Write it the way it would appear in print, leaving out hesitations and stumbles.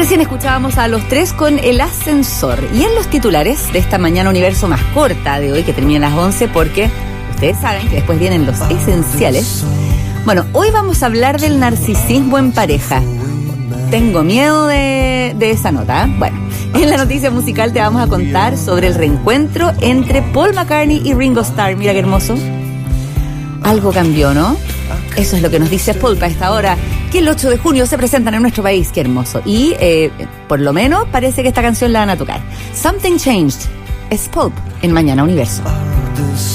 Recién escuchábamos a Los Tres con El Ascensor. Y en los titulares de esta mañana universo más corta de hoy, que termina a las 11, porque ustedes saben que después vienen los esenciales. Bueno, hoy vamos a hablar del narcisismo en pareja. Tengo miedo de esa nota, ¿eh? Bueno, en la noticia musical te vamos a contar sobre el reencuentro entre Paul McCartney y Ringo Starr. Mira qué hermoso. Algo cambió, ¿no? Eso es lo que nos dice Pulp a esta hora, que el 8 de junio se presentan en nuestro país. Qué hermoso. Y por lo menos parece que esta canción la van a tocar. Something Changed es Pulp en Mañana Universo.